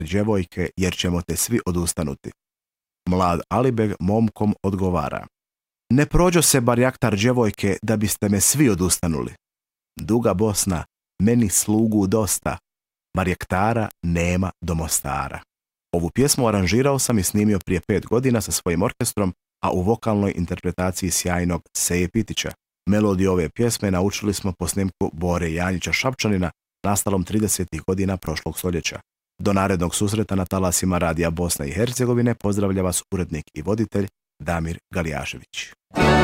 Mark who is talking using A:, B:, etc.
A: djevojke, jer ćemo te svi odustanuti. Mlad Alibeg momkom odgovara: ne prođo se barjaktar djevojke, da biste me svi odustanuli. Duga Bosna, meni slugu dosta, barjaktara nema do Mostara. Ovu pjesmu aranžirao sam i snimio prije 5 godina sa svojim orkestrom, a u vokalnoj interpretaciji sjajnog Seje Pitića. Melodiju ove pjesme naučili smo po snimku Bore Janjića Šapčanina, nastalom 30. godina prošlog stoljeća. Do narednog susreta na talasima Radija Bosna i Hercegovine pozdravlja vas urednik i voditelj Damir Galijašević.